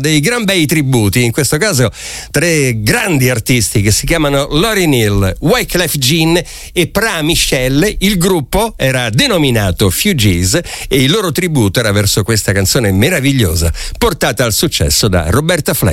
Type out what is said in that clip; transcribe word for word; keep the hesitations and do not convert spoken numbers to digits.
dei gran bei tributi, in questo caso tre grandi artisti che si chiamano Lauryn Hill, Wyclef Jean e Pra Michelle. Il gruppo era denominato Fugees e il loro tributo era verso questa canzone meravigliosa portata al successo da Roberta Fleck.